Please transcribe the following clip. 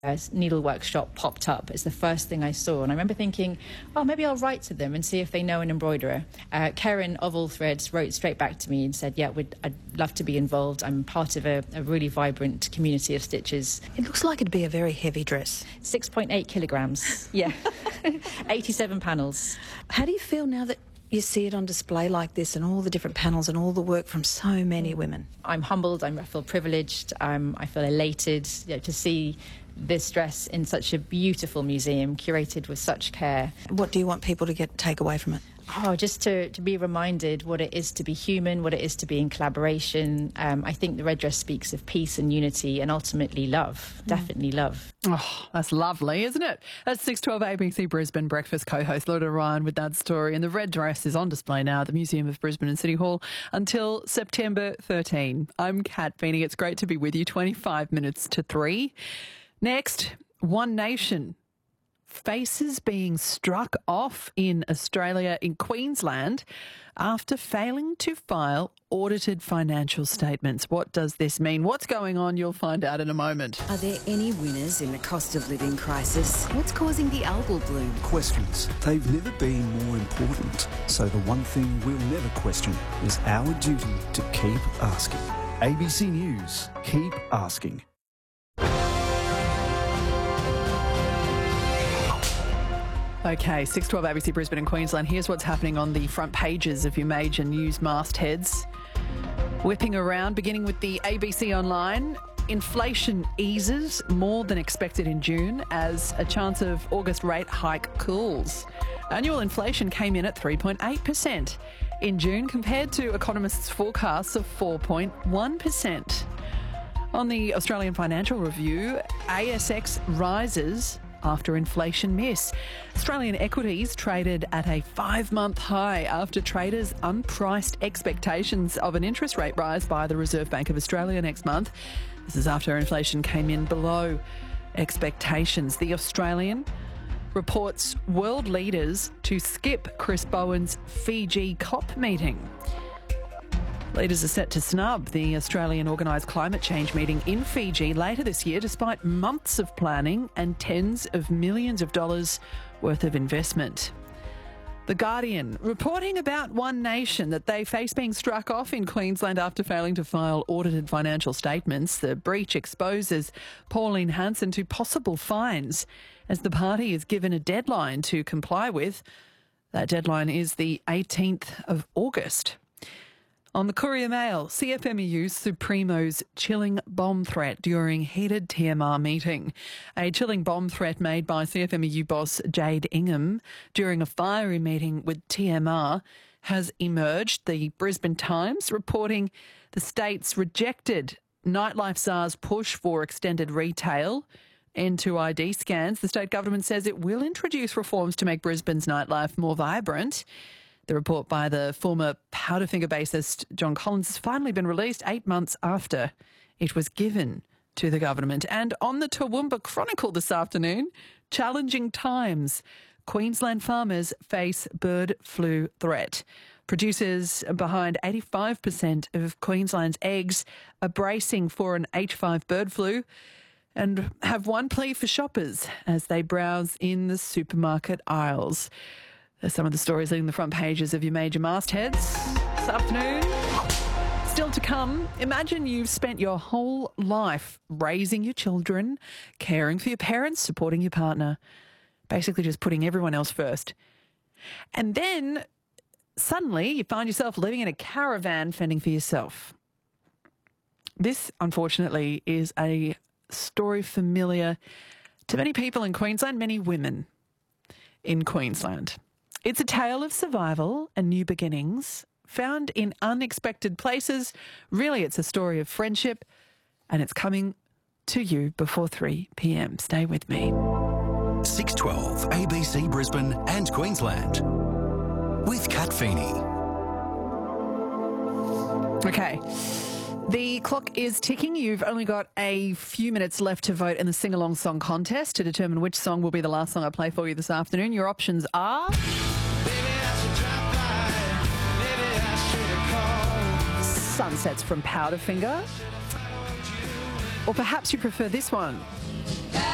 needlework shop popped up. It's the first thing I saw, and I remember thinking, oh, maybe I'll write to them and see if they know an embroiderer. Karen of All Threads wrote straight back to me and said, yeah, I'd love to be involved. I'm part of a really vibrant community of stitches. It looks like it'd be a very heavy dress. 6.8 kilograms, yeah. 87 panels. How do you feel now that you see it on display like this and all the different panels and all the work from so many women? I'm humbled, I feel privileged, I feel elated to see this dress in such a beautiful museum, curated with such care. What do you want people to take away from it? Oh, just to be reminded what it is to be human, what it is to be in collaboration. I think the red dress speaks of peace and unity and ultimately love, definitely love. Oh, that's lovely, isn't it? That's 6:12 ABC Brisbane Breakfast co-host Loda Ryan with that story. And the red dress is on display now at the Museum of Brisbane and City Hall until September 13. I'm Kat Feeney. It's great to be with you. 25 minutes to 3. Next, One Nation faces being struck off in Australia, in Queensland, after failing to file audited financial statements. What does this mean? What's going on? You'll find out in a moment. Are there any winners in the cost of living crisis? What's causing the algal bloom? Questions. They've never been more important. So the one thing we'll never question is our duty to keep asking. ABC News. Keep asking. Okay, 6:12 ABC Brisbane and Queensland. Here's what's happening on the front pages of your major news mastheads. Whipping around, beginning with the ABC Online. Inflation eases more than expected in June as a chance of August rate hike cools. Annual inflation came in at 3.8% in June compared to economists' forecasts of 4.1%. On the Australian Financial Review, ASX rises after inflation miss. Australian equities traded at a 5-month high after traders' unpriced expectations of an interest rate rise by the Reserve Bank of Australia next month. This is after inflation came in below expectations. The Australian reports world leaders to skip Chris Bowen's Fiji COP meeting. Leaders are set to snub the Australian organised climate change meeting in Fiji later this year, despite months of planning and tens of millions of dollars worth of investment. The Guardian reporting about One Nation that they face being struck off in Queensland after failing to file audited financial statements. The breach exposes Pauline Hanson to possible fines as the party is given a deadline to comply with. That deadline is the 18th of August. On the Courier Mail, CFMEU Supremo's chilling bomb threat during heated TMR meeting. A chilling bomb threat made by CFMEU boss Jade Ingham during a fiery meeting with TMR has emerged. The Brisbane Times reporting the state's rejected nightlife czar's push for extended retail into ID scans. The state government says it will introduce reforms to make Brisbane's nightlife more vibrant. The report by the former Powderfinger bassist John Collins has finally been released 8 months after it was given to the government. And on the Toowoomba Chronicle this afternoon, challenging times. Queensland farmers face bird flu threat. Producers behind 85% of Queensland's eggs are bracing for an H5 bird flu and have one plea for shoppers as they browse in the supermarket aisles. There's some of the stories leading the front pages of your major mastheads this afternoon. Still to come, imagine you've spent your whole life raising your children, caring for your parents, supporting your partner, basically just putting everyone else first. And then suddenly you find yourself living in a caravan fending for yourself. This, unfortunately, is a story familiar to many people in Queensland, many women in Queensland. It's a tale of survival and new beginnings found in unexpected places. Really, it's a story of friendship, and it's coming to you before 3 p.m. Stay with me. 6:12 ABC Brisbane and Queensland with Kat Feeney. Okay. The clock is ticking. You've only got a few minutes left to vote in the sing-along song contest to determine which song will be the last song I play for you this afternoon. Your options are Sunsets from Powderfinger, or perhaps you prefer this one.